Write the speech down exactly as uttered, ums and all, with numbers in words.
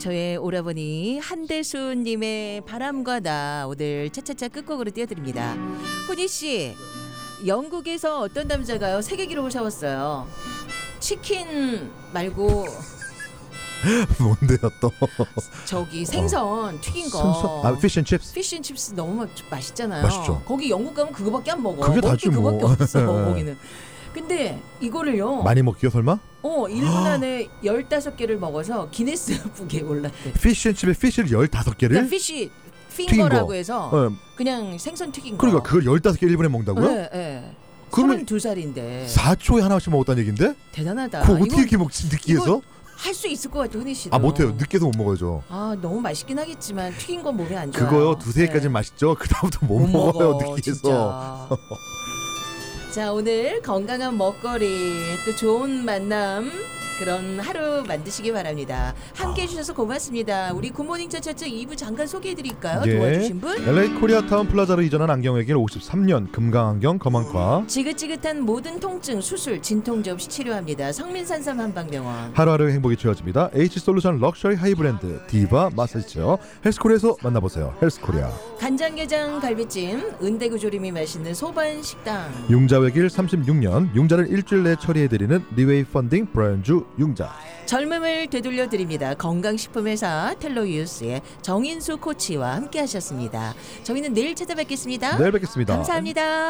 저의 오라버니 한대수님의 바람과 나 오늘 차차차 끝곡으로 띄워드립니다. 훈이 씨, 영국에서 어떤 남자가요 세계 기록을 세웠어요. 치킨 말고 뭔데요 또? 저기 생선 어. 튀긴 거. 생선? 아, 피쉬앤칩스. 피쉬앤칩스 너무 마, 맛있잖아요. 맛있죠. 거기 영국 가면 그거밖에 안 먹어. 그게 다지 뭐. 그거밖에 없어 거기는. 근데 이거를요. 많이 먹기요 설마? 어, 일 분 안에 열다섯 개를 먹어서 기네스북에 올랐대. 피쉬앤칩에 피쉬를 열다섯 개를? 그러니까 피쉬 핑거라고 거. 해서 네. 그냥 생선 튀긴 거. 그러니까 그걸 열다섯 개 일 분에 먹는다고요? 네, 네. 그러면 서른두 살인데 사 초에 하나씩 먹었다는 얘긴데? 대단하다. 그거 어떻게 이렇게 먹지 느끼해서? 할 수 있을 것 같아 흔히 씨도. 아 못해요. 느끼해서 못 먹어야죠. 아 너무 맛있긴 하겠지만 튀긴 건 몸에 안 좋아요. 그거요 두세 개까지는 네. 맛있죠. 그 다음부터 못, 못 먹어요 먹어, 느끼해서. 자 오늘 건강한 먹거리 또 좋은 만남 그런 하루 만드시기 바랍니다. 함께해 주셔서 고맙습니다. 우리 굿모닝 차차차 이 부 잠깐 소개해드릴까요? 예. 도와주신 분? 엘에이 코리아타운 플라자로 이전한 안경외길 오십삼 년 금강안경 검안과 지긋지긋한 모든 통증 수술 진통제 없이 치료합니다. 성민산삼 한방병원. 하루하루의 행복이 채워집니다. H솔루션 럭셔리 하이브랜드 디바 마사지체어 헬스코리아에서 만나보세요. 헬스코리아. 간장게장 갈비찜 은대구 조림이 맛있는 소반식당. 융자외길 삼십육 년 융자를 일주일 내에 처리해드리는 리웨이 펀딩 브라이언주 융자. 젊음을 되돌려 드립니다. 건강식품회사 텔로유스의 정인수 코치와 함께 하셨습니다. 저희는 내일 찾아뵙겠습니다. 내일 뵙겠습니다. 감사합니다.